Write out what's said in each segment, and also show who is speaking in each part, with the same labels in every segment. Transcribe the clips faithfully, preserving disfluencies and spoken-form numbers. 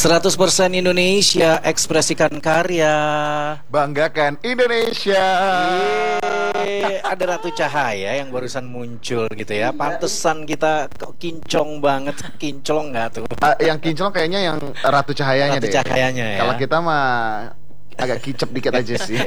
Speaker 1: seratus persen Indonesia, ekspresikan karya,
Speaker 2: banggakan Indonesia.
Speaker 1: Yeay, ada Ratu Cahaya yang barusan muncul gitu ya. Pantesan kita kok kinclong banget. Kinclong nggak tuh?
Speaker 2: Uh, yang kinclong kayaknya yang Ratu Cahayanya
Speaker 1: Ratu
Speaker 2: deh.
Speaker 1: Cahayanya ya.
Speaker 2: Kalau kita mah agak kicep dikit aja sih.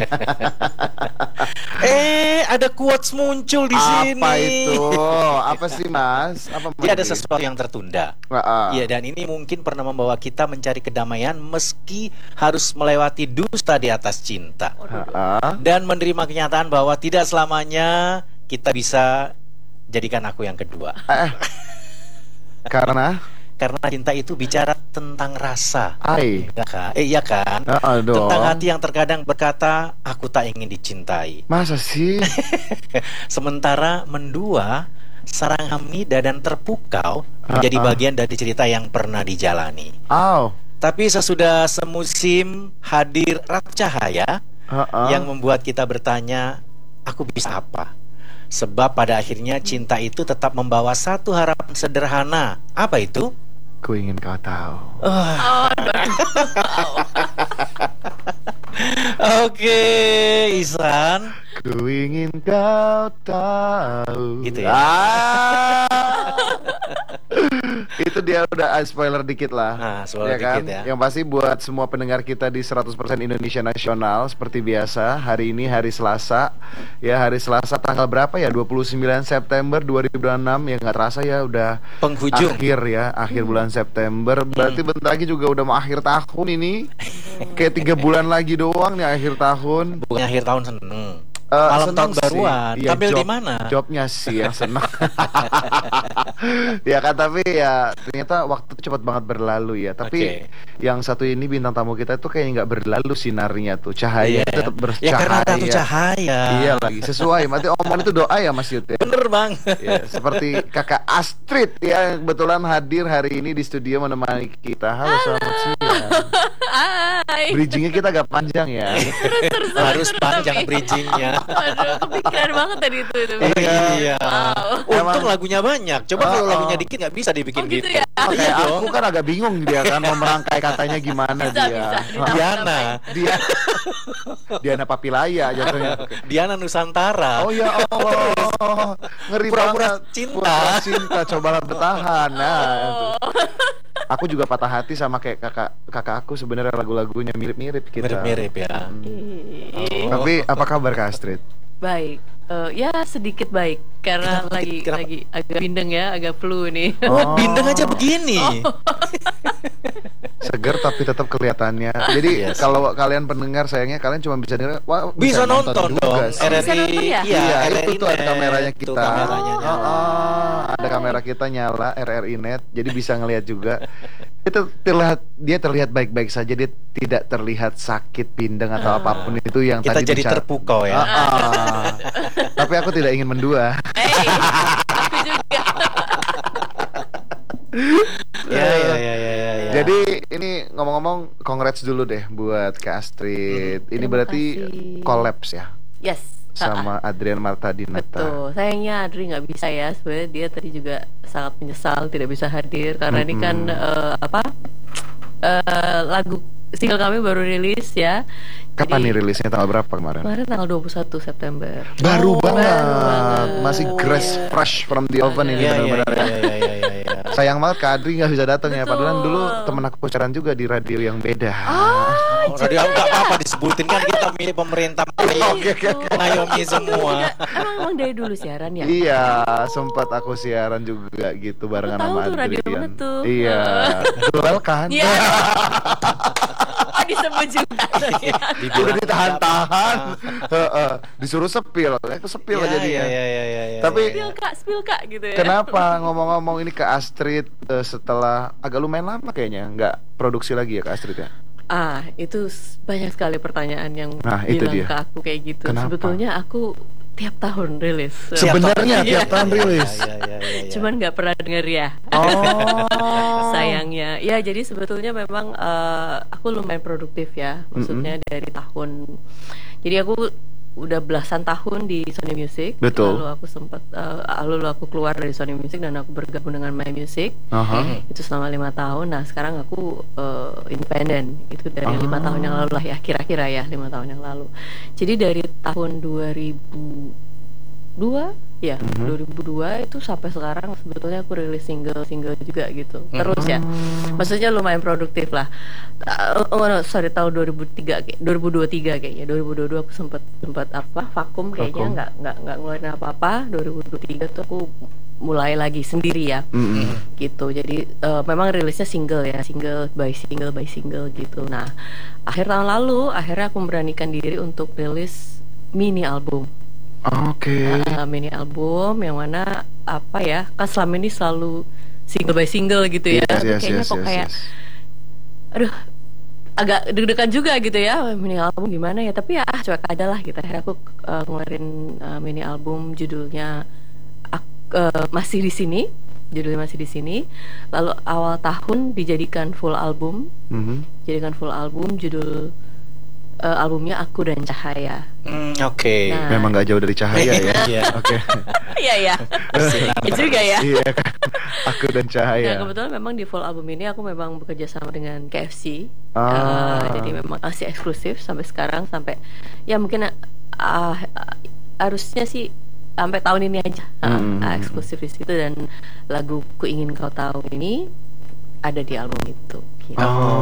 Speaker 1: Eh, ada quotes muncul di sini.
Speaker 2: Apa itu? Apa sih, Mas? Apa
Speaker 1: Dia ada sesuatu yang tertunda. Iya,
Speaker 2: uh,
Speaker 1: dan ini mungkin pernah membawa kita mencari kedamaian meski harus melewati dusta di atas cinta.
Speaker 2: uh, uh.
Speaker 1: Dan menerima kenyataan bahwa tidak selamanya kita bisa jadikan aku yang kedua.
Speaker 2: Eh, karena
Speaker 1: Karena cinta itu bicara tentang rasa.
Speaker 2: Ai.
Speaker 1: Ya kan? Eh, iya kan?
Speaker 2: Uh, uh, dong.
Speaker 1: Tentang hati yang terkadang berkata, aku tak ingin dicintai.
Speaker 2: Masa sih?
Speaker 1: Sementara mendua, sarang hamida dan terpukau menjadi
Speaker 2: Uh-uh.
Speaker 1: bagian dari cerita yang pernah dijalani.
Speaker 2: Aw.
Speaker 1: Tapi sesudah semusim hadir Ratu Cahaya
Speaker 2: Uh-uh.
Speaker 1: yang membuat kita bertanya, aku bisa apa? Sebab pada akhirnya cinta itu tetap membawa satu harapan sederhana. Apa itu?
Speaker 2: Ku ingin kau tahu.
Speaker 1: Oh. Oke, Ihsan.
Speaker 2: Ku ingin kau tahu.
Speaker 1: Gitu ya.
Speaker 2: Ah. Itu dia udah uh, spoiler dikit lah.
Speaker 1: Nah, spoiler
Speaker 2: ya kan?
Speaker 1: dikit ya.
Speaker 2: Yang pasti buat semua pendengar kita di seratus persen Indonesia Nasional, seperti biasa, hari ini hari Selasa. Ya, hari Selasa tanggal berapa ya? dua puluh sembilan September dua ribu dua puluh enam. Ya nggak terasa ya udah
Speaker 1: penghujung
Speaker 2: akhir ya, akhir bulan September. Berarti
Speaker 1: Hmm.
Speaker 2: bentar lagi juga udah mau akhir tahun ini. Kayak tiga bulan lagi doang nih akhir tahun.
Speaker 1: Bukan akhir tahun seneng.
Speaker 2: Uh,
Speaker 1: Malam tahun
Speaker 2: sih.
Speaker 1: baruan.
Speaker 2: Ya,
Speaker 1: Tampil
Speaker 2: job,
Speaker 1: di mana?
Speaker 2: Jobnya sih yang senang. Ya kan, tapi ya ternyata waktu itu cepat banget berlalu ya. Tapi
Speaker 1: Okay.
Speaker 2: yang satu ini bintang tamu kita tuh kayaknya nggak berlalu sinarnya tuh. Cahaya
Speaker 1: Yeah.
Speaker 2: tetap bercahaya.
Speaker 1: Ya karena Ratu Cahaya.
Speaker 2: Iya lagi sesuai. Berarti omongan itu doa ya Mas Yud ya.
Speaker 1: Bener banget.
Speaker 2: Ya, seperti kakak Astrid ya, yang kebetulan hadir hari ini di studio menemani kita. Halo, selamat siang.
Speaker 3: Hai.
Speaker 2: Bridgingnya kita agak panjang ya.
Speaker 3: Terus terus
Speaker 1: Harus panjang bridgingnya.
Speaker 3: Aduh, kepikiran banget tadi itu itu.
Speaker 1: Iya.
Speaker 3: Wow.
Speaker 1: Untung
Speaker 2: Emang-
Speaker 1: lagunya banyak. Coba kalau
Speaker 2: Oh, oh.
Speaker 1: lagunya dikit nggak bisa dibikin
Speaker 3: Oh, gitu
Speaker 1: gitu.
Speaker 3: ya?
Speaker 2: Oh, kayak
Speaker 1: Iya
Speaker 2: aku
Speaker 1: dong.
Speaker 2: kan agak bingung dia kan mau merangkai katanya gimana
Speaker 3: Bisa,
Speaker 2: dia.
Speaker 3: bisa.
Speaker 2: Hah?
Speaker 1: Diana.
Speaker 2: Dia Diana Papilaya jatuhnya.
Speaker 1: Diana Nusantara.
Speaker 2: Oh ya Allah, ngeri
Speaker 1: Pura-pura
Speaker 2: banget.
Speaker 1: cinta.
Speaker 2: Pura-pura cinta, cobalah bertahan. Nah, itu.
Speaker 3: Oh.
Speaker 2: Aku juga patah hati sama kayak kakak kakak aku, sebenarnya lagu-lagunya mirip-mirip kita.
Speaker 1: Mirip-mirip ya.
Speaker 3: Ih,
Speaker 2: Tapi apa kabar Kak Astrid?
Speaker 3: Baik. Eh, ya sedikit baik karena
Speaker 1: Kenapa?
Speaker 3: lagi
Speaker 1: Kenapa?
Speaker 3: lagi agak bindeng ya, agak flu nih.
Speaker 1: Oh, bindeng aja begini.
Speaker 2: Seger tapi tetap kelihatannya. Jadi
Speaker 1: Yes.
Speaker 2: kalau kalian pendengar, sayangnya kalian cuma bisa denger, wah,
Speaker 1: Bisa nonton dong.
Speaker 2: juga sih.
Speaker 1: R R I.
Speaker 3: Bisa nonton ya?
Speaker 1: Iya,
Speaker 2: Iya,
Speaker 1: R R I
Speaker 2: itu tuh ada
Speaker 1: Net.
Speaker 2: kameranya
Speaker 1: Tuh
Speaker 2: kita.
Speaker 1: kameranya
Speaker 2: Oh,
Speaker 1: nyala.
Speaker 2: oh, ada kamera kita nyala, R R I Net, jadi bisa ngelihat juga. Itu terlihat, dia terlihat baik-baik saja, dia tidak terlihat sakit, pindeng atau apapun itu yang
Speaker 1: Kita
Speaker 2: tadi
Speaker 1: jadi
Speaker 2: bicara-
Speaker 1: terpukau ya.
Speaker 2: Ah, ah. Tapi aku tidak ingin mendua.
Speaker 3: Hey, aku juga.
Speaker 1: Ya, ya, ya, ya, ya, ya.
Speaker 2: Jadi ini ngomong-ngomong, congrats dulu deh buat Kak Astrid. Ini
Speaker 3: Terima
Speaker 2: berarti
Speaker 3: kasih.
Speaker 2: collabs ya
Speaker 3: Yes.
Speaker 2: sama Adrian Marta Dinata.
Speaker 3: Betul, sayangnya Adri nggak bisa ya. Sebenarnya dia tadi juga sangat menyesal tidak bisa hadir karena ini kan eh, apa eh, lagu single kami baru rilis ya.
Speaker 2: Kapan
Speaker 3: Jadi,
Speaker 2: nih rilisnya, tanggal berapa kemarin?
Speaker 3: Kemarin tanggal dua puluh satu September.
Speaker 2: Baru
Speaker 1: Oh,
Speaker 2: banget.
Speaker 3: baru banget.
Speaker 2: Masih fresh
Speaker 3: Iya.
Speaker 2: fresh from the oven ini
Speaker 1: Iya, iya,
Speaker 2: benar-benar
Speaker 1: iya,
Speaker 2: ya.
Speaker 1: iya, iya, iya, iya.
Speaker 2: Sayang banget Kak Adri nggak bisa datang ya.
Speaker 3: Betul.
Speaker 2: Padahal dulu temen aku pacaran juga di radio yang beda.
Speaker 3: Ah,
Speaker 1: Oh, radio nggak apa-apa disebutin kan kita milik pemerintah.
Speaker 2: Oke, oke, oke.
Speaker 1: Mengayomi semua.
Speaker 3: Emang, emang dari dulu siaran ya?
Speaker 2: Iya, sempat aku siaran juga gitu barengan
Speaker 3: Aku tahu
Speaker 2: sama
Speaker 3: tuh radio
Speaker 2: Adrian.
Speaker 3: mana tuh.
Speaker 2: Iya, duel kan?
Speaker 3: Iya. Disebut juga.
Speaker 2: Udah ditahan-tahan. Heeh, disuruh sepil, aku sepil
Speaker 1: Iya,
Speaker 2: aja dia.
Speaker 1: iya, iya, iya, iya,
Speaker 2: Tapi-
Speaker 3: Spill kak, spill kak gitu ya.
Speaker 2: Kenapa ngomong-ngomong ini ke Astrid eh, setelah agak lumayan lama kayaknya nggak produksi lagi ya Kak Astrid ya?
Speaker 3: Ah, itu s- banyak sekali pertanyaan yang
Speaker 2: Nah, itu
Speaker 3: bilang
Speaker 2: dia.
Speaker 3: ke aku kayak gitu.
Speaker 2: Kenapa?
Speaker 3: Sebetulnya aku tiap tahun rilis.
Speaker 2: Sebenarnya
Speaker 3: Iya.
Speaker 2: tiap tahun rilis.
Speaker 1: Iya, iya, iya, iya.
Speaker 3: Cuman nggak pernah denger ya.
Speaker 2: Oh.
Speaker 3: Sayangnya. Ya, jadi sebetulnya memang eh, aku lumayan produktif ya. Maksudnya dari tahun. Jadi aku udah belasan tahun di Sony Music.
Speaker 2: Betul.
Speaker 3: Lalu aku sempat uh, lalu aku keluar dari Sony Music dan aku bergabung dengan My Music.
Speaker 2: Aha.
Speaker 3: Itu selama lima tahun. Nah sekarang aku uh, independen. Itu dari lima
Speaker 2: Ah.
Speaker 3: tahun yang lalu lah ya, kira-kira ya lima tahun yang lalu. Jadi dari tahun dua ribu dua ya,
Speaker 2: Mhm.
Speaker 3: dua ribu dua itu sampai sekarang sebetulnya aku rilis single-single juga gitu. Terus ya. Maksudnya lumayan produktif lah. Uh, oh no, sorry tahun dua ribu tiga kayak dua ribu dua puluh tiga kayaknya. dua ribu dua puluh dua aku sempat sempat apa? Vakum kayaknya
Speaker 2: Vakum.
Speaker 3: nggak nggak nggak ngeluarin apa-apa. dua ribu dua puluh tiga tuh aku mulai lagi sendiri ya.
Speaker 2: Mm-mm.
Speaker 3: Gitu. Jadi uh, memang rilisnya single ya, single by single by single gitu. Nah, akhir tahun lalu akhirnya aku memberanikan diri untuk rilis mini album.
Speaker 2: Oke.
Speaker 3: Uh, mini album yang mana apa ya, kan selama ini selalu single by single gitu ya.
Speaker 2: Yes, yes,
Speaker 3: Kayaknya
Speaker 2: yes,
Speaker 3: kok
Speaker 2: yes,
Speaker 3: kayak
Speaker 2: yes.
Speaker 3: aduh agak deg-degan juga gitu ya, mini album gimana ya, tapi ya ah, cuek aja lah gitu. Akhirnya aku uh, ngeluarin uh, mini album judulnya Ak- uh, masih di sini, judulnya masih di sini. Lalu awal tahun dijadikan full album,
Speaker 2: Mhm.
Speaker 3: jadikan full album judul uh, albumnya Aku dan Cahaya.
Speaker 1: Hmm, Oke.
Speaker 3: Nah.
Speaker 2: Memang nggak jauh dari cahaya ya.
Speaker 1: Iya.
Speaker 2: Oke.
Speaker 3: Iya ya, iya juga ya.
Speaker 2: Iya kan. Aku dan
Speaker 3: Nah
Speaker 2: cahaya.
Speaker 3: kebetulan memang di full album ini aku memang bekerja sama dengan K F C.
Speaker 2: Ah.
Speaker 3: Uh, jadi memang masih eksklusif sampai sekarang, sampai ya mungkin uh, uh, harusnya sih sampai tahun ini aja uh,
Speaker 2: Hmm.
Speaker 3: uh, eksklusif di situ, dan lagu Ku Ingin Kau Tahu ini ada di album itu. Gitu.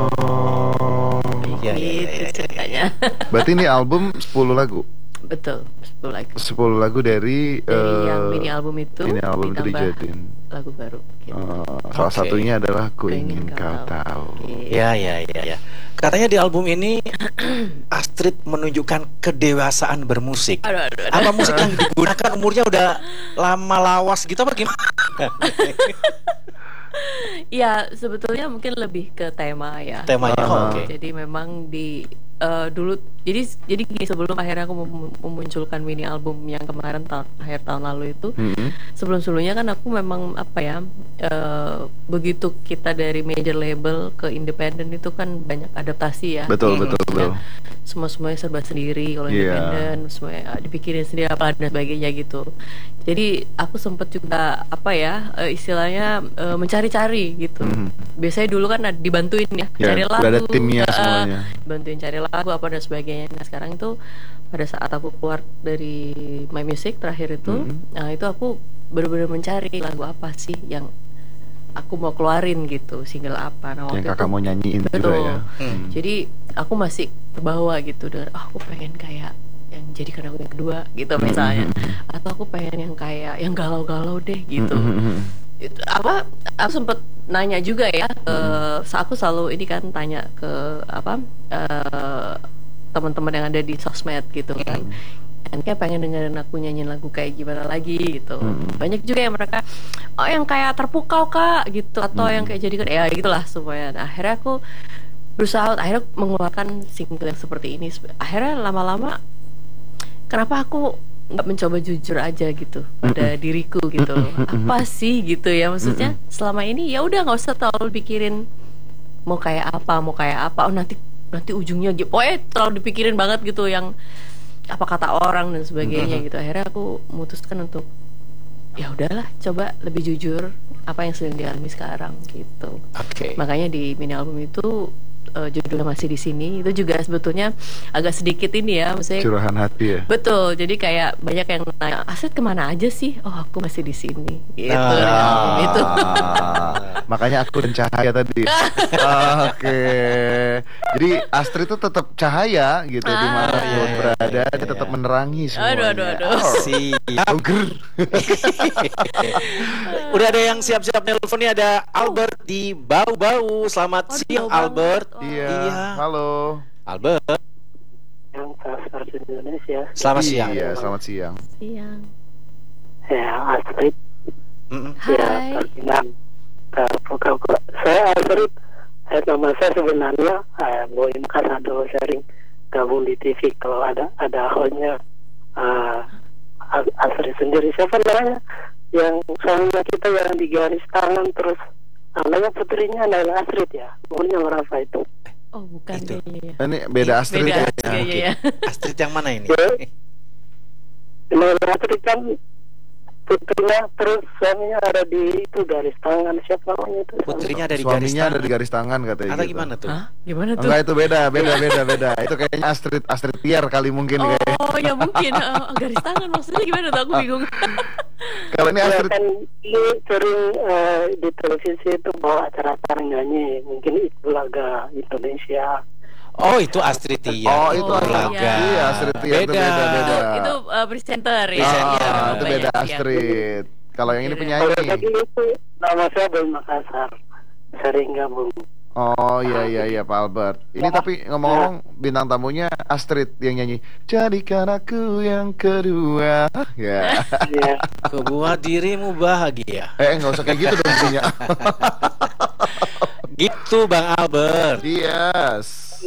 Speaker 2: Oh.
Speaker 1: Iya, iya,
Speaker 3: Gitu
Speaker 1: iya, iya.
Speaker 3: ceritanya.
Speaker 2: Berarti ini album sepuluh lagu.
Speaker 3: Betul, sepuluh lagu.
Speaker 2: sepuluh lagu dari
Speaker 3: Dari
Speaker 2: eh,
Speaker 3: yang mini album itu
Speaker 2: mini album itu
Speaker 3: ditambah
Speaker 2: dijadiin.
Speaker 3: lagu baru. Gitu.
Speaker 2: Eh, salah
Speaker 1: Oke.
Speaker 2: satunya adalah Ku
Speaker 3: Ku
Speaker 2: Ingin Kau Tahu.
Speaker 3: Gitu.
Speaker 1: Ya, ya, ya, ya. Katanya di album ini Astrid menunjukkan kedewasaan bermusik.
Speaker 3: Aduh, aduh, aduh.
Speaker 1: Apa musik yang digunakan umurnya udah lama lawas gitu apa gimana?
Speaker 3: Ya sebetulnya mungkin lebih ke tema ya.
Speaker 1: Temanya,
Speaker 2: oh,
Speaker 1: oke.
Speaker 3: Jadi memang di eh, dulu jadi jadi gini, sebelum akhirnya aku mem- memunculkan mini album yang kemarin tahun akhir tahun lalu itu,
Speaker 2: Mhm.
Speaker 3: sebelum-sebelumnya kan aku memang apa ya, eh, begitu kita dari major label ke independen itu kan banyak adaptasi ya.
Speaker 2: Betul, betul, betul.
Speaker 3: Semua semuanya serba sendiri kalau
Speaker 2: Iya.
Speaker 3: independen, semuanya dipikirin sendiri apa dan sebagainya gitu. Jadi aku sempet juga apa ya, eh, istilahnya eh, mencari-cari gitu.
Speaker 2: Mhm.
Speaker 3: Biasanya dulu kan ada- dibantuin ya,
Speaker 2: Ya,
Speaker 3: cari
Speaker 2: udah
Speaker 3: lagu,
Speaker 2: ada timnya
Speaker 3: eh,
Speaker 2: semuanya.
Speaker 3: bantuin cari lagu apa dan sebagainya. Nah sekarang itu pada saat aku keluar dari My Music terakhir itu,
Speaker 2: Mhm.
Speaker 3: nah itu aku benar-benar mencari lagu apa sih yang aku mau keluarin gitu, single apa. Nah waktu
Speaker 2: Yang kakak
Speaker 3: itu
Speaker 2: mau nyanyiin juga
Speaker 3: betul.
Speaker 2: ya.
Speaker 1: Hmm.
Speaker 3: Jadi aku masih terbawa gitu dan ah, aku pengen kayak yang jadikan aku yang kedua gitu misalnya,
Speaker 2: Mhm.
Speaker 3: atau aku pengen yang kayak yang galau-galau deh gitu.
Speaker 2: Mhm.
Speaker 3: Itu apa, aku sempet nanya juga ya, eh, sa- aku selalu ini kan tanya ke apa eh, teman-teman yang ada di sosmed gitu kan, kan kayak pengen dengerin aku nyanyiin lagu kayak gimana lagi gitu.
Speaker 2: Mm.
Speaker 3: Banyak juga yang mereka oh yang kayak terpukau kak gitu, atau yang kayak jadikan ya gitulah semuanya. Nah, akhirnya aku berusaha akhirnya mengeluarkan single yang seperti ini. Akhirnya lama-lama kenapa aku nggak mencoba jujur aja gitu pada diriku gitu, apa sih gitu ya, maksudnya selama ini ya udah nggak usah terlalu pikirin mau kayak apa mau kayak apa, oh nanti nanti ujungnya gitu, oh eh terlalu dipikirin banget gitu yang apa kata orang dan sebagainya gitu. Akhirnya aku memutuskan untuk ya udahlah coba lebih jujur apa yang sedang dialami sekarang gitu.
Speaker 1: Oke.
Speaker 3: Makanya di mini album itu eh, judulnya Masih di Sini itu juga sebetulnya agak sedikit ini ya, maksudnya
Speaker 2: Curahan hati ya.
Speaker 3: betul. Jadi kayak banyak yang nanya, Astrid kemana aja sih? Oh aku masih di sini. Gitu.
Speaker 1: Ah.
Speaker 3: di album itu.
Speaker 2: Ah, makanya aku dan cahaya tadi. Ah, Oke. Jadi Astrid itu tetap cahaya gitu
Speaker 3: Ah.
Speaker 2: dimanapun
Speaker 1: Iya, iya,
Speaker 2: berada,
Speaker 1: iya,
Speaker 2: dia
Speaker 1: iya.
Speaker 2: tetap menerangi semuanya.
Speaker 3: Aduh, aduh, aduh.
Speaker 2: Oh,
Speaker 1: Siap.
Speaker 2: Oger.
Speaker 1: Udah ada yang siap-siap nelpon nih, ada Albert di Bau-Bau. Selamat
Speaker 3: Oh, di
Speaker 1: siang
Speaker 3: Bau banget.
Speaker 1: Albert.
Speaker 3: Oh.
Speaker 2: Iya.
Speaker 1: Iya.
Speaker 2: Halo.
Speaker 1: Albert,
Speaker 4: yang pasar di Indonesia.
Speaker 1: selamat siang.
Speaker 2: Iya, selamat siang.
Speaker 3: Siang.
Speaker 4: Saya Astrid,
Speaker 1: Mm-mm.
Speaker 4: ya
Speaker 3: Hai.
Speaker 4: Ferdinand. Uh, bukan, bukan. Saya Astrid. Saya nama saya sebenarnya uh, Boim Kasado, sering gabung di T V. Kalau ada ada hostnya uh, Astrid sendiri. Siapa namanya? Yang sama kita yang di garis tangan terus namanya putrinya adalah Astrid ya. Umurnya berapa itu?
Speaker 3: Oh bukan
Speaker 1: Itu.
Speaker 3: kayaknya ya.
Speaker 2: Ini beda Astrid
Speaker 3: Beda
Speaker 2: ya.
Speaker 3: Astrid kayaknya ya.
Speaker 1: Astrid yang mana ini?
Speaker 4: Ya, Nona Astrid kan putrinya, terus suaminya ada di itu garis tangan, siapa namanya itu?
Speaker 1: Putrinya dari garis
Speaker 2: Suaminya ada
Speaker 1: tangan.
Speaker 2: di garis tangan katanya.
Speaker 1: Atau
Speaker 2: gitu.
Speaker 1: gimana tuh?
Speaker 3: Hah? Gimana tuh?
Speaker 2: Enggak, itu beda, beda, beda, beda. Itu kayaknya Astrid Astrid Tiar kali mungkin kayak.
Speaker 3: Oh ya mungkin uh, garis tangan maksudnya gimana tuh aku bingung.
Speaker 2: Kalau ini
Speaker 4: Ya
Speaker 2: Astrid
Speaker 4: kan ini sering eh, di televisi itu bawa acara-acara nyanyi, mungkin itu laga Indonesia.
Speaker 1: Oh, itu Astrid Tiar.
Speaker 2: Oh, itu
Speaker 3: Oh,
Speaker 2: Astrid.
Speaker 3: iya.
Speaker 2: Iya, Astrid Tiar itu
Speaker 1: Beda.
Speaker 2: beda, beda.
Speaker 3: Itu, itu uh, presenter ya.
Speaker 1: Presenter.
Speaker 2: Ah,
Speaker 3: Oh,
Speaker 2: itu
Speaker 3: iya,
Speaker 2: beda
Speaker 3: iya.
Speaker 2: Astrid. Kalau yang ini
Speaker 3: Iya.
Speaker 4: Kalau
Speaker 2: penyanyi.
Speaker 4: tadi itu nama saya Boy Makassar, sering gabung.
Speaker 2: Oh iya iya iya Pak Albert. Ini
Speaker 4: Ya.
Speaker 2: tapi ngomong-ngomong bintang tamunya Astrid yang nyanyi Jadikan aku yang kedua. Ya.
Speaker 4: Iya.
Speaker 1: Ku buat dirimu bahagia.
Speaker 2: Eh nggak usah kayak gitu dong punya.
Speaker 1: Gitu Bang Albert.
Speaker 2: Yes.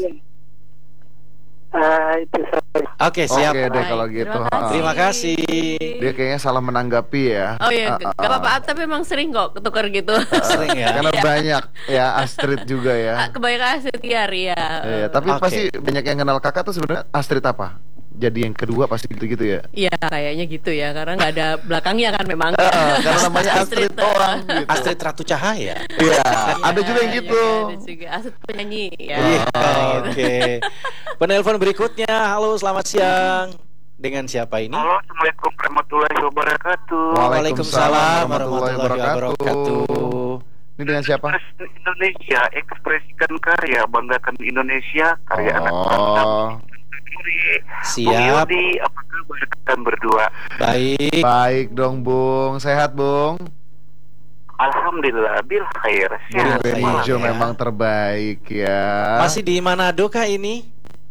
Speaker 4: Ah, itu saya.
Speaker 1: Oke, siap.
Speaker 2: Oke deh
Speaker 3: Baik,
Speaker 2: kalau gitu.
Speaker 3: terima
Speaker 2: ha.
Speaker 3: kasih.
Speaker 1: Terima kasih.
Speaker 2: Dia kayaknya salah menanggapi ya.
Speaker 3: Oh iya,
Speaker 2: Ah,
Speaker 3: gak
Speaker 2: ah,
Speaker 3: apa-apa,
Speaker 2: ah.
Speaker 3: tapi emang sering kok ketukar gitu.
Speaker 1: Sering ya.
Speaker 2: Karena banyak ya Astrid juga ya.
Speaker 3: Kebanyakan Astrid Tiar ya.
Speaker 2: Iya, tapi
Speaker 1: Oke.
Speaker 2: pasti banyak yang kenal kakak tuh sebenarnya Astrid apa? Jadi yang kedua pasti gitu-gitu ya.
Speaker 3: Iya kayaknya gitu ya, karena nggak ada belakangnya kan memang.
Speaker 2: Ah, karena namanya Astrid orang gitu.
Speaker 1: Astrid Ratu Cahaya.
Speaker 2: Iya, ada juga yang
Speaker 3: Iya,
Speaker 2: gitu.
Speaker 3: ada juga Astrid penyanyi ya.
Speaker 1: Iya,
Speaker 3: gitu.
Speaker 1: oke. Penelpon berikutnya. Halo, selamat siang. Dengan siapa ini?
Speaker 5: Halo, Assalamualaikum warahmatullahi wabarakatuh.
Speaker 1: Waalaikumsalam warahmatullahi wabarakatuh.
Speaker 2: Ini dengan siapa?
Speaker 5: Presiden Indonesia, ekspresikan karya, banggakan Indonesia, karya anak bangsa.
Speaker 2: Oh,
Speaker 5: Bung
Speaker 1: Siap.
Speaker 5: Yudi, apa kabar kalian berdua?
Speaker 1: Baik.
Speaker 2: baik dong Bung, sehat Bung.
Speaker 5: Alhamdulillah, bil khair.
Speaker 1: Bil
Speaker 5: Sehat
Speaker 1: khair.
Speaker 2: Benny
Speaker 5: malam
Speaker 2: Jo
Speaker 5: ya.
Speaker 2: memang terbaik ya.
Speaker 1: Masih di Manado kah ini?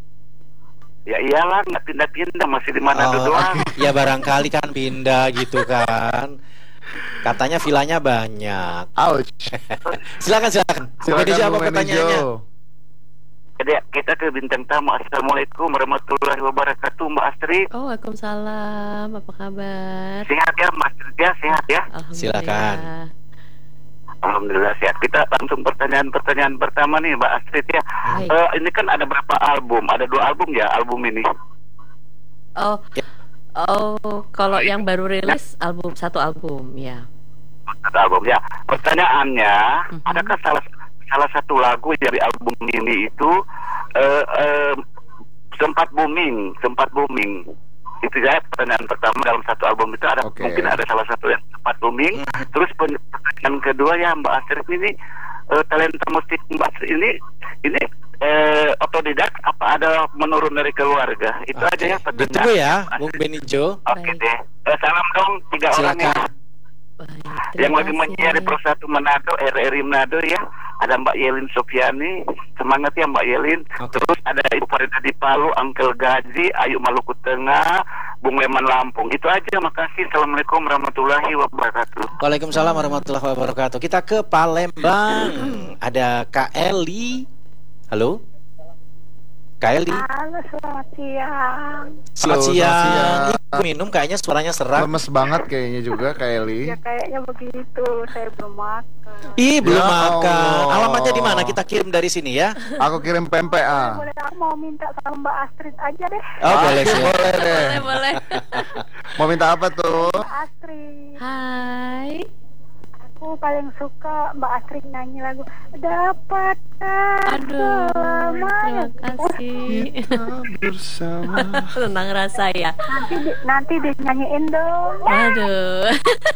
Speaker 5: Ya iyalah, nggak pindah-pindah, masih di mana
Speaker 1: Oh,
Speaker 5: doang.
Speaker 1: ya barangkali kan pindah gitu kan. Katanya vilanya banyak.
Speaker 2: Ouch.
Speaker 1: Silakan silakan. Bung Benny Jo, apa
Speaker 2: Bung Benny
Speaker 1: pertanyaannya?
Speaker 2: Jo.
Speaker 5: Jadi kita ke bintang tamu. Assalamualaikum warahmatullahi wabarakatuh, Mbak Astrid.
Speaker 3: Oh, waalaikumsalam. Apa kabar?
Speaker 5: Sehat ya, Mbak Astrid ya, sehat ya.
Speaker 3: Alhamdulillah.
Speaker 1: Silakan.
Speaker 5: Alhamdulillah sehat. Kita langsung pertanyaan-pertanyaan pertama nih, Mbak Astrid ya.
Speaker 3: Baik.
Speaker 5: Eh, ini kan ada berapa album? Ada dua album ya, album ini.
Speaker 3: Oh,
Speaker 1: Ya.
Speaker 3: oh, kalau yang baru rilis album satu album ya.
Speaker 5: Satu album ya. Pertanyaannya,
Speaker 3: Mhm.
Speaker 5: adakah salah salah satu lagu dari album ini itu eh, eh, sempat booming, sempat booming? Itu ya pertanyaan pertama dalam satu album itu ada
Speaker 2: Oke.
Speaker 5: mungkin ada salah satu yang sempat booming. Terus pen- pertanyaan kedua ya Mbak Astrid ini eh, talenta musik Mbak Astrid ini ini eh, otodidak apa ada menurun dari keluarga? Itu
Speaker 1: Oke.
Speaker 5: aja ya pertanyaan.
Speaker 1: Ditunggu ya, Bung Benny Jo.
Speaker 5: Oke
Speaker 3: Baik.
Speaker 5: deh. Eh, salam dong tiga orang ya.
Speaker 1: Silakan.
Speaker 3: Baik,
Speaker 5: Yang
Speaker 3: terima
Speaker 5: lagi
Speaker 3: kasih.
Speaker 5: menyiar di Persatu Manado, R R I Manado ya. Ada Mbak Yelin Sofiani, semangat ya Mbak Yelin.
Speaker 1: Oke.
Speaker 5: Terus ada Ibu Farida di Palu, Uncle Gazi, Ayu Maluku Tengah, Bung Leman Lampung. Itu aja, makasih. Assalamualaikum warahmatullahi wabarakatuh.
Speaker 1: Waalaikumsalam warahmatullahi wabarakatuh. Kita ke Palembang. Ada Kak Eli. Halo? Kak Eli.
Speaker 4: Halo, selamat siang.
Speaker 1: Selamat
Speaker 2: Halo,
Speaker 1: siang.
Speaker 2: selamat siang.
Speaker 1: Ih, minum kayaknya suaranya serak.
Speaker 2: Lemes banget kayaknya juga Kak Eli.
Speaker 4: Ya kayaknya begitu, saya belum makan.
Speaker 1: Ih, belum
Speaker 2: Ya
Speaker 1: makan.
Speaker 2: Allah.
Speaker 1: Alamatnya di mana? Kita kirim dari sini ya.
Speaker 2: Aku kirim pempek ah.
Speaker 4: Boleh, aku mau minta sama Mbak Astrid aja deh.
Speaker 1: Oh, boleh sih.
Speaker 2: Boleh deh.
Speaker 3: Boleh, boleh.
Speaker 2: Mau minta apa tuh?
Speaker 4: Mbak Astrid,
Speaker 3: Hai.
Speaker 4: aku paling suka Mbak Astrid nyanyi lagu Dapat
Speaker 3: Aduh, terima kasih.
Speaker 2: Bersama.
Speaker 3: Tentang rasa ya.
Speaker 4: Nanti di, nanti dinyanyiin dong.
Speaker 3: Aduh.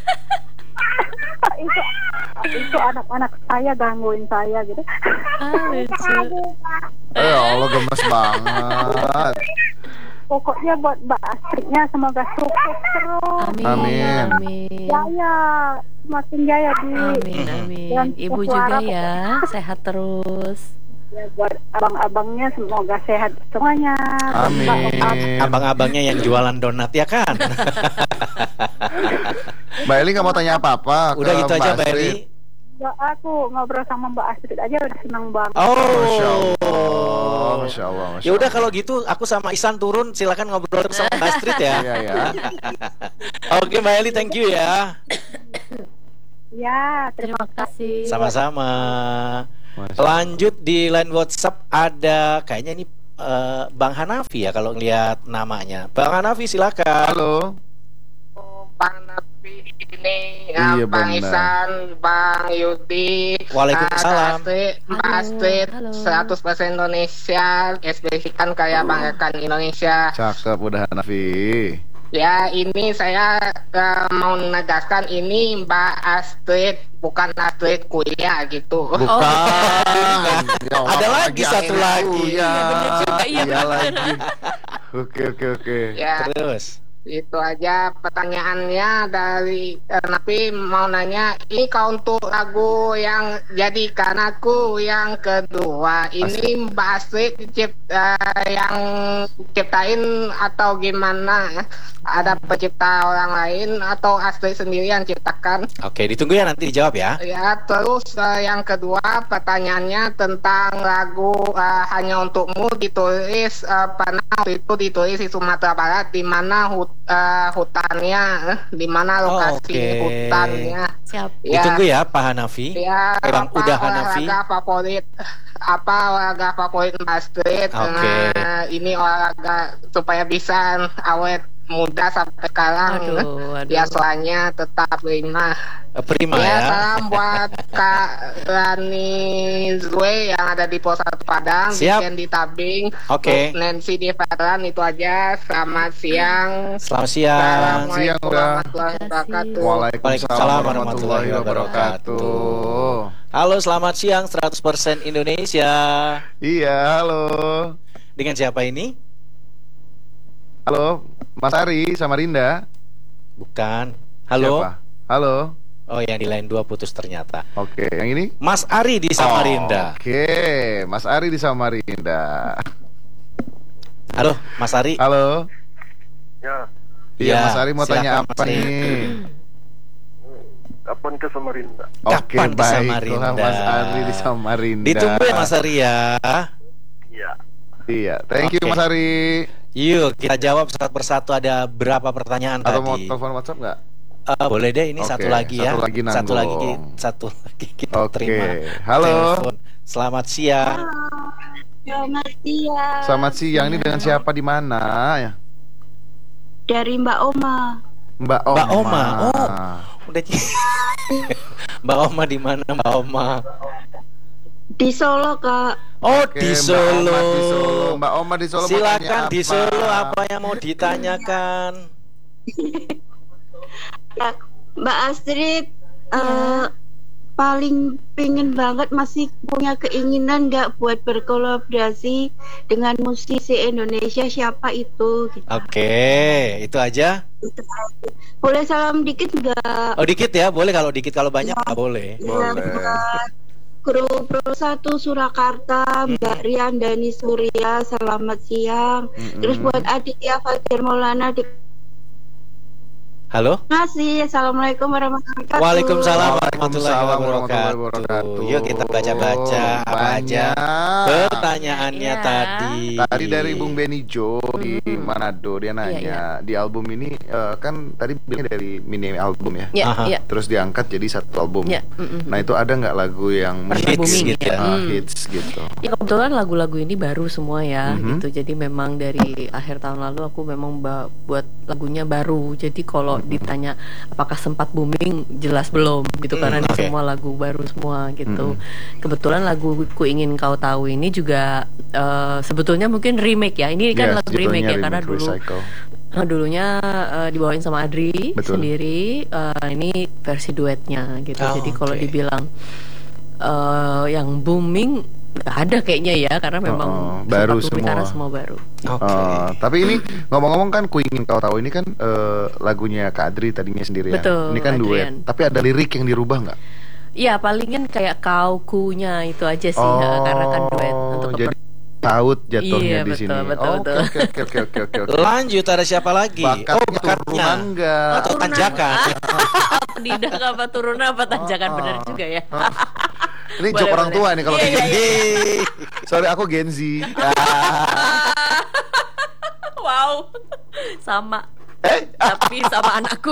Speaker 4: itu itu anak-anak saya gangguin saya gitu.
Speaker 3: Ah, lucu.
Speaker 2: Eh Allah gemes banget.
Speaker 4: Pokoknya buat Mbak Astridnya semoga sukses terus.
Speaker 3: Amin.
Speaker 2: Amin.
Speaker 3: Amin.
Speaker 4: Jaya, semakin jaya di
Speaker 3: Amin, amin.
Speaker 4: Dan
Speaker 3: Ibu
Speaker 4: suara
Speaker 3: juga ya, sehat terus.
Speaker 4: ya, buat abang-abangnya semoga sehat semuanya.
Speaker 2: Amin.
Speaker 1: Abang-abangnya yang jualan donat ya kan?
Speaker 2: Mbak Eli nggak mau tanya apa-apa.
Speaker 1: Udah
Speaker 2: ke
Speaker 1: gitu aja Mbak
Speaker 2: Astrid.
Speaker 1: Eli.
Speaker 4: Ya, aku ngobrol sama Mbak Astrid aja udah senang banget.
Speaker 1: Oh.
Speaker 2: Masya Allah, Masya Allah, Masya
Speaker 1: Ya udah
Speaker 2: Allah.
Speaker 1: kalau gitu aku sama Isan turun, silakan ngobrol sama Mbak Astrid ya.
Speaker 2: Iya ya.
Speaker 1: Oke Mbak Eli, thank you ya.
Speaker 4: Ya, terima
Speaker 3: Terima kasih.
Speaker 1: Sama-sama.
Speaker 2: Masya Allah.
Speaker 1: Lanjut di line WhatsApp ada kayaknya ini eh, Bang Hanafi ya kalau ngelihat namanya. Bang Hanafi silakan.
Speaker 2: Halo.
Speaker 6: Pak Nafi ini,
Speaker 2: Iya,
Speaker 6: uh, Bang
Speaker 2: benar.
Speaker 6: Isan, Bang Yudi,
Speaker 1: Waalaikumsalam.
Speaker 6: uh, Astrid, Mbak
Speaker 3: Halo,
Speaker 6: Astrid,
Speaker 3: halo.
Speaker 6: seratus persen Indonesia, ekspresikan kayak Bang Ekan Indonesia.
Speaker 2: Cakep udah Nafi.
Speaker 6: Ya, ini saya uh, mau menegaskan ini Mbak Astrid, bukan Astrid kuliah gitu.
Speaker 2: Bukan. Ya Allah,
Speaker 1: Ada lagi satu
Speaker 2: aku,
Speaker 1: lagi.
Speaker 2: Ya.
Speaker 3: Iya, bener juga, iya, bener.
Speaker 2: lagi. Oke oke oke.
Speaker 6: Ya,
Speaker 1: Terus.
Speaker 6: itu aja pertanyaannya dari eh, Nafi mau nanya ini kau untuk lagu yang jadikan aku yang kedua ini Mbak Astrid cipt, eh, yang ciptain atau gimana? Ada pencipta orang lain atau Astrid sendiri yang ciptakan?
Speaker 1: Oke, ditunggu ya, nanti dijawab ya.
Speaker 6: Ya, terus eh, yang kedua pertanyaannya tentang lagu eh, Hanya Untukmu ditulis eh, pernah waktu itu ditulis di Sumatera Barat, di mana hut, eh, hutannya, eh, di mana lokasi
Speaker 1: Oke.
Speaker 6: hutannya.
Speaker 3: Siap.
Speaker 6: Ya,
Speaker 1: Ditunggu ya, Pak Hanafi.
Speaker 6: ya
Speaker 1: Bang
Speaker 6: apa
Speaker 1: Udah Hanafi.
Speaker 6: olahraga favorit apa olahraga favorit Mbak Astrid?
Speaker 1: Oke.
Speaker 6: Nah, ini olahraga supaya bisa awet muda sampai sekarang.
Speaker 3: Aduh, aduh.
Speaker 6: Ya soalnya tetap prima.
Speaker 1: Eh, Prima
Speaker 6: Ya,
Speaker 1: ya.
Speaker 6: salam buat Kak Rani Zue yang ada di Pos satu Padang,
Speaker 1: Siap.
Speaker 6: Vivian di Tabing,
Speaker 1: Oke.
Speaker 6: untuk Nancy di Veteran, itu aja. Selamat siang.
Speaker 1: Selamat siang.
Speaker 2: Siang,
Speaker 6: Assalamualaikum
Speaker 2: udah.
Speaker 6: warahmatullahi wabarakatuh.
Speaker 2: Waalaikumsalam warahmatullahi wabarakatuh.
Speaker 1: Halo, selamat siang seratus persen Indonesia.
Speaker 2: Iya, halo.
Speaker 1: Dengan siapa ini?
Speaker 2: Halo, Mas Ari Samarinda.
Speaker 1: Bukan. Halo.
Speaker 2: Siapa? Halo.
Speaker 1: Oh, yang di line dua putus ternyata.
Speaker 2: Oke, yang ini?
Speaker 1: Mas Ari di Samarinda.
Speaker 2: Oke, Mas Ari di Samarinda.
Speaker 1: Halo, Mas Ari.
Speaker 2: Halo.
Speaker 5: Ya,
Speaker 2: Iya,
Speaker 1: Ya,
Speaker 2: Mas Ari mau
Speaker 1: silakan,
Speaker 2: tanya
Speaker 1: Mas
Speaker 2: apa
Speaker 1: Ari.
Speaker 2: nih?
Speaker 5: kapan ke Samarinda?
Speaker 2: Oke,
Speaker 1: Kapan di
Speaker 2: baiklah
Speaker 1: Samarinda?
Speaker 2: Mas Ari di Samarinda.
Speaker 1: Ditunggu ya, Mas Ari ya.
Speaker 5: Iya.
Speaker 2: Iya, thank you
Speaker 1: Oke.
Speaker 2: Mas Ari.
Speaker 1: Yuk, kita jawab satu persatu. Ada berapa pertanyaan
Speaker 2: Atau mau
Speaker 1: tadi?
Speaker 2: telepon WhatsApp nggak?
Speaker 1: Eh, boleh deh, ini
Speaker 2: Oke,
Speaker 1: satu lagi ya.
Speaker 2: satu lagi
Speaker 1: satu lagi,
Speaker 2: nanggung.
Speaker 1: satu lagi kita
Speaker 2: Oke,
Speaker 1: terima.
Speaker 2: halo.
Speaker 1: Telepon. Selamat siang.
Speaker 7: Selamat siang.
Speaker 2: Selamat siang. Ini dengan siapa di mana ya?
Speaker 7: Dari Mbak Oma.
Speaker 2: Mbak Oma.
Speaker 1: Mbak Oma. Oh, udah. Mbak Oma di mana, Mbak Oma?
Speaker 7: Di Solo, Kak.
Speaker 1: Oh,
Speaker 2: Oke,
Speaker 1: di
Speaker 2: Mbak
Speaker 1: Solo.
Speaker 2: Oma di Solo. Mbak Oma di Solo mau
Speaker 1: Silakan
Speaker 2: tanya
Speaker 1: di
Speaker 2: apa?
Speaker 1: Solo, apa yang mau ditanyakan?
Speaker 7: Ya, Mbak Astrid eh, paling pengen banget, masih punya keinginan nggak buat berkolaborasi dengan musisi Indonesia, siapa itu? Gitu.
Speaker 1: Oke, itu aja.
Speaker 7: Boleh salam dikit nggak?
Speaker 1: Oh, dikit ya, boleh. Kalau dikit, kalau banyak nggak boleh.
Speaker 7: Ya,
Speaker 2: Boleh.
Speaker 7: buat Grup Pro satu Surakarta, Mbak Riandani Surya, selamat siang.
Speaker 2: Mm-mm.
Speaker 7: Terus buat Aditya Fajar Maulana, di
Speaker 1: Halo?
Speaker 7: Terima kasih. Assalamualaikum warahmatullahi wabarakatuh.
Speaker 1: Waalaikumsalam warahmatullahi
Speaker 2: Waalaikumsalam
Speaker 1: wabarakatuh.
Speaker 2: wabarakatuh.
Speaker 1: Yuk kita baca-baca apa aja
Speaker 2: Banyak.
Speaker 1: pertanyaannya
Speaker 3: Iya.
Speaker 1: tadi.
Speaker 2: Tadi dari Bung Benny Jo di Manado, dia nanya
Speaker 3: Iya,
Speaker 2: di album ini eh, kan tadi bilangnya dari mini album ya,
Speaker 3: Ya,
Speaker 1: Aha.
Speaker 3: ya.
Speaker 2: terus diangkat jadi satu album.
Speaker 3: Ya, mm-mm.
Speaker 2: Nah itu ada nggak lagu yang
Speaker 3: Pernah
Speaker 1: Hits
Speaker 3: booming
Speaker 1: gitu
Speaker 3: ya.
Speaker 1: ya.
Speaker 2: Ah,
Speaker 3: Hmm.
Speaker 2: hits gitu?
Speaker 3: Ya kebetulan lagu-lagu ini baru semua ya,
Speaker 2: Mhm.
Speaker 3: gitu. Jadi memang dari akhir tahun lalu aku memang ba- buat lagunya baru. Jadi kalau ditanya apakah sempat booming, jelas belum gitu,
Speaker 1: Hmm,
Speaker 3: karena ini
Speaker 1: oke.
Speaker 3: semua lagu baru semua gitu.
Speaker 2: Mhm.
Speaker 3: Kebetulan lagu Ku Ingin Kau Tahu ini juga eh, sebetulnya mungkin remake ya. Ini kan
Speaker 2: Yes,
Speaker 3: lagu remake
Speaker 2: judulnya
Speaker 3: ya, karena
Speaker 2: Remake
Speaker 3: dulu
Speaker 2: Recycle.
Speaker 3: Nah, dulunya eh, dibawain sama Adri
Speaker 2: Betul.
Speaker 3: sendiri. Eh, ini versi duetnya gitu.
Speaker 1: Oh,
Speaker 3: Jadi kalau
Speaker 1: oke.
Speaker 3: dibilang eh, yang booming nggak ada kayaknya ya, karena memang
Speaker 2: Oh,
Speaker 3: sempat
Speaker 2: baru
Speaker 3: booming
Speaker 2: semua.
Speaker 3: karena semua baru.
Speaker 1: Oke.
Speaker 2: Oh, tapi ini ngomong-ngomong kan Ku Ingin Kau Tahu ini kan eh, lagunya Kak Adri tadinya sendirian.
Speaker 3: Betul,
Speaker 2: Ini kan duet.
Speaker 3: Adrian.
Speaker 2: Tapi ada lirik yang dirubah nggak?
Speaker 3: Iya, palingan kayak kau kunya itu aja sih, eh, karena kan duet untuk
Speaker 2: jadi
Speaker 3: keper-
Speaker 2: taut jatuhnya
Speaker 3: Iya,
Speaker 2: di
Speaker 3: betul,
Speaker 2: sini.
Speaker 3: betul,
Speaker 2: Oh,
Speaker 3: betul.
Speaker 2: Oke oke oke oke oke. oke.
Speaker 1: Lanjut, ada siapa lagi?
Speaker 2: Bakatnya
Speaker 1: oh, bakatnya.
Speaker 2: turunan nggak?
Speaker 1: Atau tanjakan.
Speaker 3: pendidak apa turunan apa tanjakan, bener juga ya.
Speaker 2: Ini
Speaker 3: Boleh,
Speaker 2: joke orang
Speaker 3: boleh.
Speaker 2: tua nih kalau
Speaker 3: Iya,
Speaker 2: kayak
Speaker 3: iya,
Speaker 2: gini.
Speaker 1: Yeay.
Speaker 2: Sorry aku Gen Z.
Speaker 3: Wow, sama.
Speaker 2: Eh?
Speaker 3: Tapi sama anakku.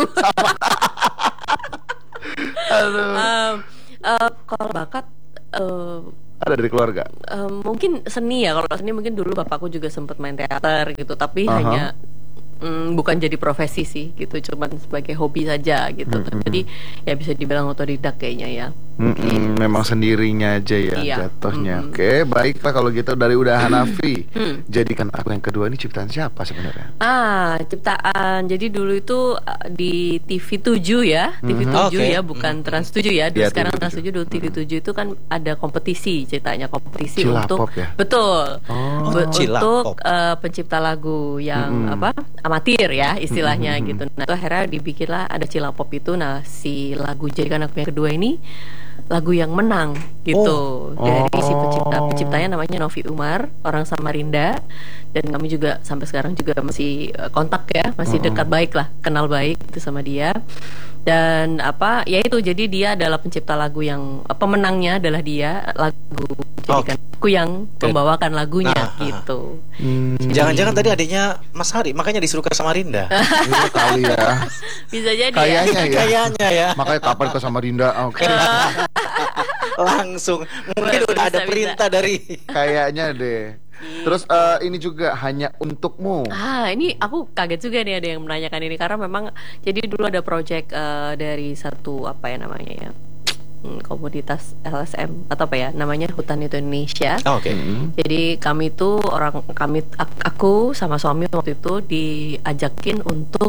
Speaker 2: Aduh.
Speaker 3: Em, eh, kalau bakat eh,
Speaker 2: Ada dari keluarga.
Speaker 3: em, mungkin seni ya. Kalau seni mungkin dulu bapakku juga sempat main teater gitu, tapi
Speaker 2: Aha.
Speaker 3: hanya mm, bukan jadi profesi sih gitu, cuman sebagai hobi saja gitu.
Speaker 2: Mm-mm.
Speaker 3: Jadi ya bisa dibilang otodidak kayaknya ya.
Speaker 2: Mm-mm, memang sendirinya aja ya
Speaker 3: Iya.
Speaker 2: jatuhnya.
Speaker 3: Mm-mm.
Speaker 2: Oke, baiklah kalau gitu dari Udah Hanafi.
Speaker 3: Hmm.
Speaker 2: Jadikan Aku Yang Kedua ini ciptaan siapa sebenarnya?
Speaker 3: Ah, ciptaan. Jadi dulu itu uh, di T V tujuh ya, T V tujuh
Speaker 1: Oke.
Speaker 3: ya, bukan Trans tujuh ya. Dulu
Speaker 2: Iya,
Speaker 3: sekarang
Speaker 2: T V
Speaker 3: Trans tujuh, dulu T V tujuh itu kan ada kompetisi, ceritanya kompetisi
Speaker 2: Cilapop
Speaker 3: untuk
Speaker 2: ya?
Speaker 3: betul.
Speaker 2: Oh,
Speaker 3: Be-
Speaker 1: Cilapop.
Speaker 3: untuk uh, pencipta lagu yang
Speaker 2: Mm-mm.
Speaker 3: apa amatir ya istilahnya
Speaker 2: Mm-mm.
Speaker 3: gitu. Nah itu akhirnya dibikinlah ada Cilapop itu. Nah si lagu Jadikan Aku Yang Kedua ini lagu yang menang gitu dari si pencipta penciptanya namanya Novi Umar, orang Samarinda, dan kami juga sampai sekarang juga masih uh, kontak ya, masih
Speaker 2: Mm-mm.
Speaker 3: dekat baik lah, kenal baik itu sama dia. Dan apa ya itu, jadi dia adalah pencipta lagu yang pemenangnya adalah dia, lagu Jadikan Aku yang membawakan lagunya
Speaker 1: Nah,
Speaker 3: gitu.
Speaker 2: Hmm,
Speaker 1: Jangan-jangan tadi adiknya Mas Hari, makanya disuruh ke Samarinda.
Speaker 2: iya kali ya.
Speaker 3: Bisa jadi
Speaker 2: Kayaknya ya.
Speaker 1: Kayaknya ya.
Speaker 2: Makanya kapan ke Samarinda? Oke.
Speaker 1: Langsung mungkin
Speaker 3: Bisa,
Speaker 1: udah ada
Speaker 3: bisa.
Speaker 1: perintah dari
Speaker 2: Kayaknya deh. Terus eh, ini juga Hanya Untukmu.
Speaker 3: Ah, ini aku kaget juga nih ada yang menanyakan ini, karena memang jadi dulu ada project eh, dari satu apa ya namanya ya, hmm, komunitas L S M atau apa ya namanya, Hutan Itu Indonesia.
Speaker 1: Oh, oke.
Speaker 2: Mm-mm.
Speaker 3: Jadi kami tuh orang kami ak- aku sama suami waktu itu diajakin untuk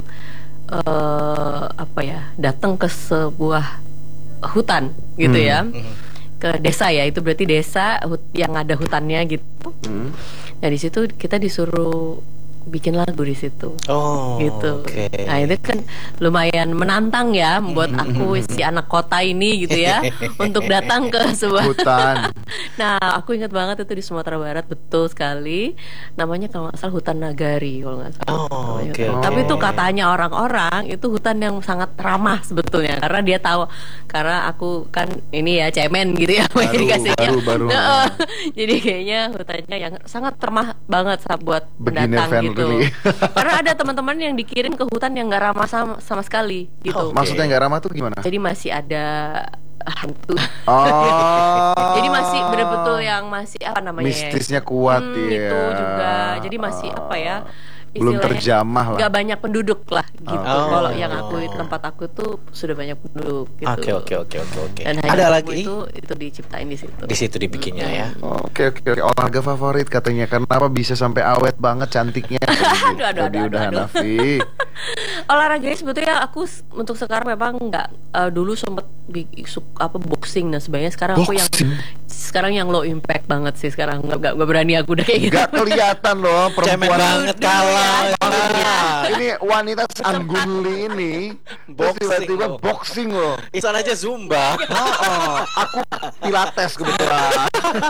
Speaker 3: eh, apa ya, datang ke sebuah hutan gitu
Speaker 2: Hmm.
Speaker 3: ya,
Speaker 1: Mhm.
Speaker 3: ke desa ya, itu berarti desa hut- yang ada hutannya gitu.
Speaker 2: Hmm.
Speaker 3: Nah di situ kita disuruh bikin lagu di situ.
Speaker 1: Oh,
Speaker 3: Gitu.
Speaker 1: oke.
Speaker 3: Nah itu kan lumayan menantang ya buat aku si anak kota ini gitu ya untuk datang ke sebuah.
Speaker 2: Hutan.
Speaker 3: Nah aku ingat banget itu di Sumatera Barat, betul sekali. Namanya kalau nggak salah hutan Nagari kalau nggak salah.
Speaker 1: Oh,
Speaker 3: Namanya
Speaker 1: oke,
Speaker 3: hutan.
Speaker 1: oke.
Speaker 3: Tapi itu katanya orang-orang itu hutan yang sangat ramah sebetulnya, karena dia tahu, karena aku kan ini ya cemen gitu ya
Speaker 2: Baru,
Speaker 3: dikasihnya.
Speaker 2: baru, baru.
Speaker 3: Nah, jadi kayaknya hutannya yang sangat ramah banget sa- buat
Speaker 2: Beginner
Speaker 3: pendatang
Speaker 2: friendly.
Speaker 3: gitu. Karena ada teman-teman yang dikirim ke hutan yang nggak ramah sama, sama sekali gitu.
Speaker 2: Maksudnya nggak ramah tuh gimana?
Speaker 3: Jadi masih ada hantu.
Speaker 2: Oh.
Speaker 3: Jadi masih betul-betul yang masih apa namanya ya?
Speaker 2: mistisnya kuat
Speaker 3: Hmm,
Speaker 2: ya.
Speaker 3: itu juga. Jadi masih apa ya?
Speaker 2: Belum
Speaker 3: istilahnya
Speaker 2: terjamah lah.
Speaker 3: Gak banyak penduduk lah gitu.
Speaker 2: Oh.
Speaker 3: Kalau yang aku tempat aku tuh sudah banyak penduduk gitu.
Speaker 1: Oke, oke, oke, oke, oke.
Speaker 3: Dan
Speaker 1: Ada
Speaker 3: hanya
Speaker 1: lagi
Speaker 3: itu itu diciptain di situ.
Speaker 1: di situ dibikinnya ya.
Speaker 2: Oke oke oke, olahraga favorit katanya, kenapa bisa sampai awet banget cantiknya?
Speaker 3: Aduh, aduh,
Speaker 2: Tadi
Speaker 3: aduh,
Speaker 2: Udah
Speaker 3: aduh.
Speaker 2: Hanafi.
Speaker 3: Olahraga sebetulnya aku s- untuk sekarang memang nggak, eh, dulu sempet bi- suk- apa boxing dan sebagainya. Sekarang aku yang
Speaker 2: Boxing?
Speaker 3: sekarang yang low impact banget sih sekarang, nggak nggak nggak berani aku udah kayak gitu.
Speaker 2: Gak kelihatan loh
Speaker 1: Cemen
Speaker 2: perempuan
Speaker 1: banget kalah.
Speaker 2: ini wanita Angguli ini terus
Speaker 1: Boxing
Speaker 2: tiba-tiba
Speaker 1: loh.
Speaker 2: boxing loh.
Speaker 1: Isan aja Zumba.
Speaker 2: Oh, oh, aku pilates kebetulan.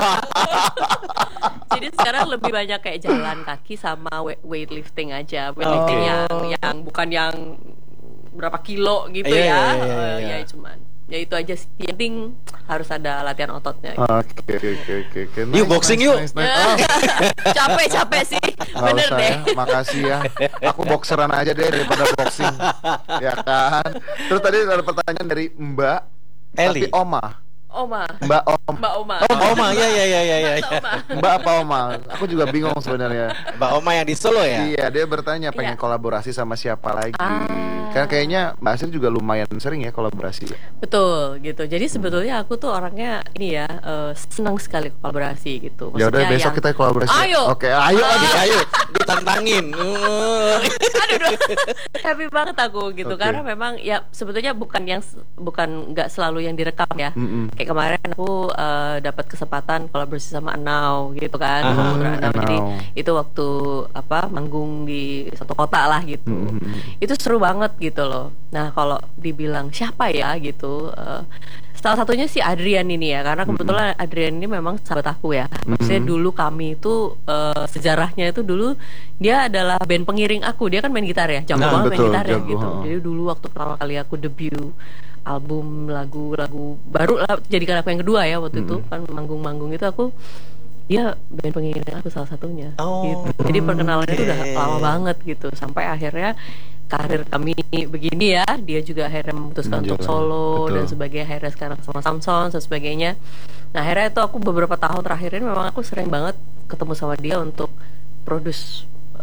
Speaker 3: Jadi sekarang lebih banyak kayak jalan kaki sama we- weightlifting aja. Weightlifting
Speaker 1: Oke.
Speaker 3: yang yang bukan yang berapa kilo gitu
Speaker 1: Iya,
Speaker 3: ya.
Speaker 1: iya, iya,
Speaker 3: Eh,
Speaker 1: iya.
Speaker 3: Ya cuman ya itu aja sih. Yang penting harus ada latihan ototnya.
Speaker 2: Oke oke oke oke oke. Nice,
Speaker 1: Yuk, boxing
Speaker 2: nice,
Speaker 1: yuk.
Speaker 2: nice, nice. Oh,
Speaker 3: Capek-capek sih.
Speaker 2: nggak
Speaker 3: Bener
Speaker 2: usah
Speaker 3: deh.
Speaker 2: ya, makasih ya. Aku boxeran aja deh daripada boxing. Ya kan. Terus tadi ada pertanyaan dari Mbak
Speaker 1: Eli.
Speaker 2: tapi Oma.
Speaker 3: Oma.
Speaker 2: Mbak Om.
Speaker 3: Mbak Oma.
Speaker 1: Oh, Oma, ya ya ya ya ya.
Speaker 3: Mbak Oma.
Speaker 2: Mbak apa Oma? Aku juga bingung sebenarnya.
Speaker 1: Mbak Oma yang di Solo ya?
Speaker 2: Iya, dia bertanya pengen
Speaker 3: Iya.
Speaker 2: kolaborasi sama siapa lagi.
Speaker 3: Ah.
Speaker 2: Kan kayaknya Mbak Asri juga lumayan sering ya kolaborasi.
Speaker 3: Betul gitu. Jadi sebetulnya aku tuh orangnya ini ya, eh, senang sekali kolaborasi gitu.
Speaker 2: Ya udah
Speaker 3: Maksudnya
Speaker 2: besok
Speaker 3: yang-
Speaker 2: kita kolaborasi.
Speaker 3: Ayo.
Speaker 2: Oke, ayo
Speaker 3: Ah.
Speaker 2: aja.
Speaker 1: Ayo, ditantangin. Uh.
Speaker 3: Aduh, aduh. Happy banget aku gitu.
Speaker 2: Oke.
Speaker 3: Karena memang ya sebetulnya bukan yang bukan nggak selalu yang direkam ya.
Speaker 2: Mm-mm.
Speaker 3: Kayak kemarin aku eh, dapat kesempatan kolaborasi sama Enau gitu kan.
Speaker 1: Ah,
Speaker 3: Putra Enau. Jadi
Speaker 2: Enau.
Speaker 3: itu waktu apa manggung di satu kota lah gitu.
Speaker 2: Mm-mm.
Speaker 3: Itu seru banget gitu loh. Nah kalau dibilang siapa ya gitu, eh, salah satunya si Adrian ini ya, karena kebetulan Adrian ini memang sahabat aku ya. Maksudnya
Speaker 2: Mm-mm.
Speaker 3: dulu kami itu eh, sejarahnya itu dulu dia adalah band pengiring aku. Dia kan main gitar ya, jago
Speaker 2: Nah,
Speaker 3: banget main
Speaker 2: betul,
Speaker 3: gitar ya
Speaker 2: jago,
Speaker 3: gitu.
Speaker 2: ha.
Speaker 3: Jadi dulu waktu pertama kali aku debut album lagu-lagu baru lah, jadikan aku yang kedua ya waktu itu kan manggung-manggung itu aku, dia band pengiring aku salah satunya
Speaker 1: Oh,
Speaker 3: gitu. Jadi perkenalannya itu udah
Speaker 1: oke.
Speaker 3: lama banget gitu, sampai akhirnya karir kami begini ya, dia juga akhirnya memutuskan untuk
Speaker 2: Menjalan,
Speaker 3: solo
Speaker 2: betul.
Speaker 3: dan sebagainya, akhirnya sekarang sama Samson dan sebagainya. Nah akhirnya itu aku beberapa tahun terakhir ini memang aku sering banget ketemu sama dia untuk produce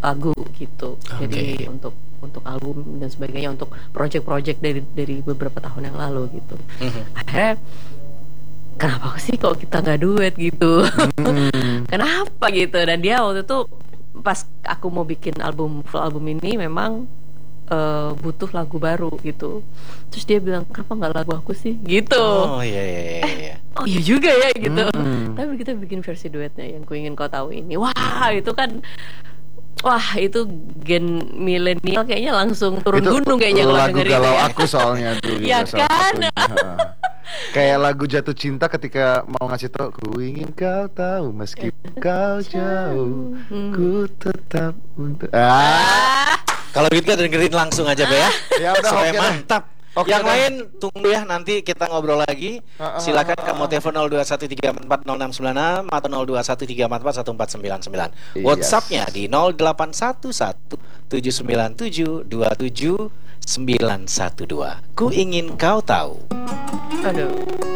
Speaker 3: lagu gitu.
Speaker 1: Oke.
Speaker 3: Jadi untuk untuk album dan sebagainya, untuk project-project dari dari beberapa tahun yang lalu gitu.
Speaker 1: Mhm.
Speaker 3: Akhirnya kenapa sih kok kita nggak duet gitu?
Speaker 2: Hmm.
Speaker 3: Kenapa gitu? Dan dia waktu itu pas aku mau bikin album full album ini memang eh, butuh lagu baru gitu. Terus dia bilang kenapa nggak lagu aku sih gitu.
Speaker 1: Oh iya iya iya, iya.
Speaker 3: Oh iya juga ya gitu.
Speaker 2: Hmm.
Speaker 3: Tapi kita bikin versi duetnya yang Ku Ingin Kau Tahu ini. Wah itu kan, wah itu gen milenial kayaknya langsung turun
Speaker 2: Itu
Speaker 3: gunung kayaknya kalau
Speaker 2: lagu
Speaker 3: dengerin
Speaker 2: galau
Speaker 3: ya.
Speaker 2: aku soalnya tuh juga
Speaker 3: Ya
Speaker 2: salah
Speaker 3: kan?
Speaker 2: satunya. Ha. Kayak lagu Jatuh Cinta ketika mau ngasih tau, ku ingin kau tahu meski kau jauh,
Speaker 3: Hmm.
Speaker 2: ku tetap untuk ah.
Speaker 1: Kalau gitu kita dengerin langsung aja Be ya.
Speaker 2: Ya udah,
Speaker 1: Supaya
Speaker 2: oke dah.
Speaker 1: mantap.
Speaker 2: Oke
Speaker 1: Yang
Speaker 2: dah.
Speaker 1: lain tunggu ya, nanti kita ngobrol lagi.
Speaker 2: Ah, ah,
Speaker 1: Silakan
Speaker 2: ah, ah,
Speaker 1: kamu
Speaker 2: ah.
Speaker 1: telepon nol dua satu tiga empat empat nol enam sembilan enam atau nol dua satu tiga empat empat satu empat sembilan sembilan.
Speaker 2: Yes.
Speaker 1: WhatsApp-nya di nol delapan satu satu tujuh sembilan tujuh dua tujuh sembilan satu dua. Ku ingin kau tahu.
Speaker 3: Aduh.